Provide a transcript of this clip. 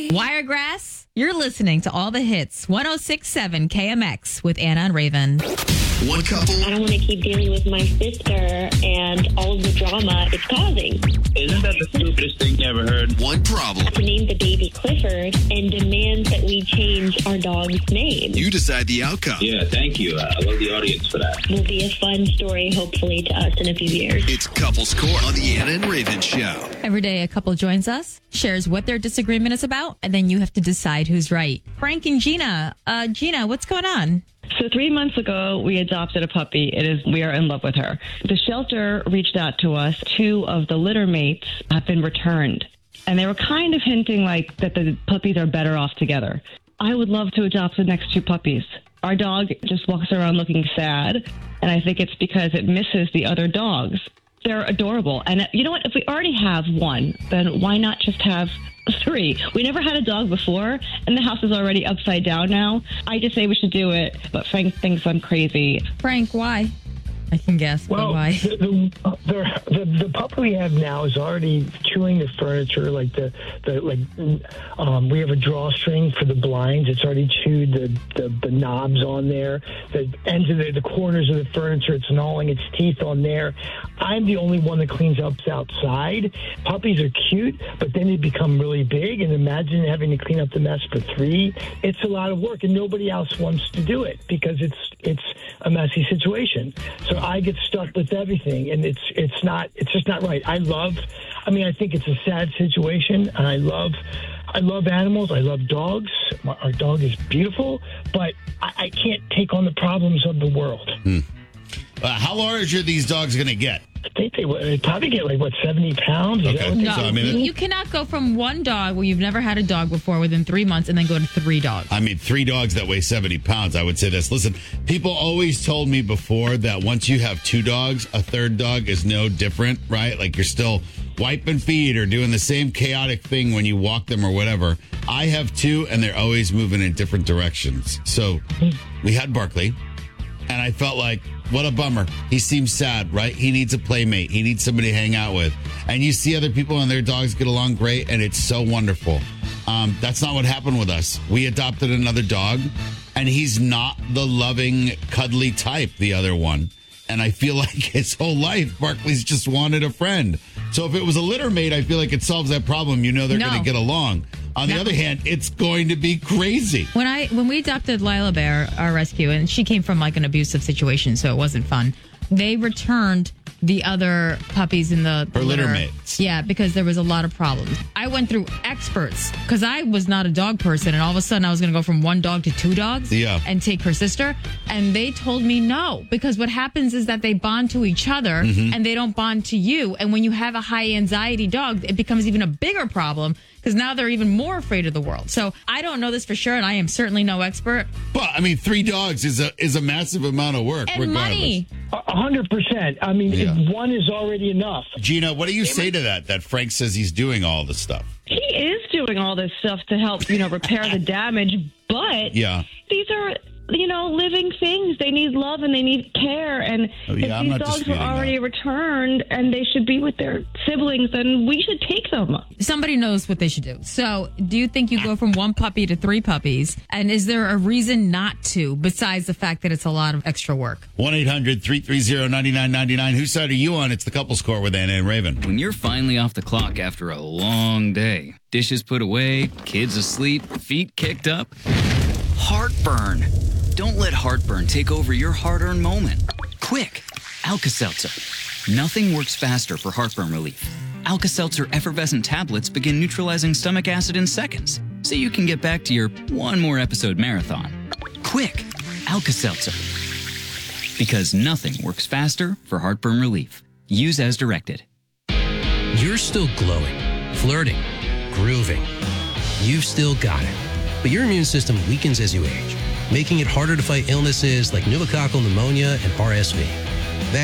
Wiregrass, you're listening to all the hits. 106.7 KMX with Anna and Raven. One couple. I don't want to keep dealing with my sister and all the drama it's causing. Isn't that the stupidest thing you ever heard? One problem. To name the baby Clifford and demand that we change our dog's name. You decide the outcome. Yeah, thank you. I love the audience for that. Will be a fun story, hopefully, to us in a few years. It's Couples Court on the Anna and Raven Show. Every day a couple joins us, shares what their disagreement is about, and then you have to decide who's right. Frank and Gina. Gina, what's going on? So 3 months ago, we adopted a puppy. We are in love with her. The shelter reached out to us. 2 of the litter mates have been returned. And they were kind of hinting like that the puppies are better off together. I would love to adopt the next 2 puppies. Our dog just walks around looking sad. And I think it's because it misses the other dogs. They're adorable. And you know what? If we already have 1, then why not just have 3? We never had a dog before, and the house is already upside down now. I just say we should do it, but Frank thinks I'm crazy. Frank, why? I can guess, but why? The puppy we have now is already chewing the furniture. We have a drawstring for the blinds. It's already chewed the knobs on there. The ends of the corners of the furniture. It's gnawing its teeth on there. I'm the only one that cleans up outside. Puppies are cute, but then they become really big. And imagine having to clean up the mess for 3. It's a lot of work, and nobody else wants to do it because it's a messy situation. So I get stuck with everything, and it's just not right. I think it's a sad situation, and I love animals. I love dogs. Our dog is beautiful, but I can't take on the problems of the world. How large are these dogs going to get? I think they probably get 70 pounds. Okay. No, you cannot go from 1 dog where you've never had a dog before within 3 months and then go to 3 dogs. 3 dogs that weigh 70 pounds. I would say this. Listen, people always told me before that once you have 2 dogs, a 3rd dog is no different, right? Like you're still wiping feet or doing the same chaotic thing when you walk them or whatever. I have 2 and they're always moving in different directions. So we had Barkley. And I felt like, what a bummer. He seems sad, right? He needs a playmate. He needs somebody to hang out with. And you see other people and their dogs get along great, and it's so wonderful. That's not what happened with us. We adopted another dog, and he's not the loving, cuddly type, the other one. And I feel like his whole life, Barkley's just wanted a friend. So if it was a litter mate, I feel like it solves that problem. You know they're going to get along. On the other hand, it's going to be crazy. When we adopted Lila Bear, our rescue, and she came from an abusive situation, so it wasn't fun. They returned the other puppies in the litter mates. Yeah, because there was a lot of problems. I went through experts because I was not a dog person, and all of a sudden I was going to go from 1 dog to 2 dogs and take her sister. And they told me no, because what happens is that they bond to each other and they don't bond to you. And when you have a high anxiety dog, it becomes even a bigger problem because now they're even more afraid of the world. So I don't know this for sure, and I am certainly no expert. But 3 dogs is a massive amount of work. And regardless. money. 100%. 1 is already enough. Gina, what do you say to that Frank says he's doing all this stuff? He is doing all this stuff to help, repair the damage, but these are, living things. They need love and they need care. And if these dogs were already returned and they should be with their siblings, then we should take them. Somebody knows what they should do. So do you think you go from 1 puppy to 3 puppies? And is there a reason not to, besides the fact that it's a lot of extra work? 1-800-330-9999. Whose side are you on? It's the Couples Court with Anna and Raven. When you're finally off the clock after a long day, dishes put away, kids asleep, feet kicked up, heartburn. Don't let heartburn take over your hard-earned moment. Quick, Alka-Seltzer. Nothing works faster for heartburn relief. Alka-Seltzer effervescent tablets begin neutralizing stomach acid in seconds, so you can get back to your 1 more episode marathon. Quick, Alka-Seltzer. Because nothing works faster for heartburn relief. Use as directed. You're still glowing, flirting, grooving. You've still got it. But your immune system weakens as you age, making it harder to fight illnesses like pneumococcal pneumonia and RSV.